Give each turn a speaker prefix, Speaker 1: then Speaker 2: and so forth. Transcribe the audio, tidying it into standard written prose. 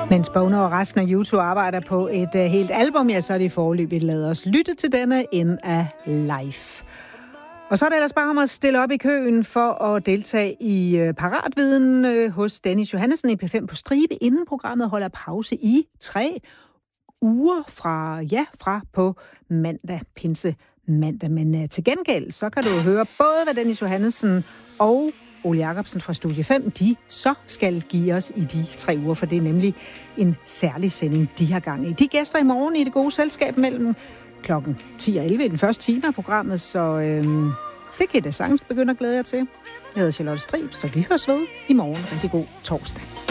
Speaker 1: Mens Bono og resten af U2 arbejder på et helt album, ja, så er det foreløbigt. Lad os lytte til denne End af Life. Og så er det ellers bare om at stille op i køen for at deltage i Paratviden hos Dennis Johannessen i P5 på stribe, inden programmet holder pause i 3 uger fra på mandag, pinse mandag. Men til gengæld, så kan du høre både, hvad Dennis Johannessen og Ole Jacobsen fra Studie 5, de så skal give os i de 3 uger, for det er nemlig en særlig sending, de har gang i. De gæster i morgen i det gode selskab mellem klokken 10 og 11 i den første time af programmet, så det kan I da sagtens begynde at glæde jer til. Jeg hedder Charlotte Strib, så vi høres ved i morgen. Rigtig god torsdag.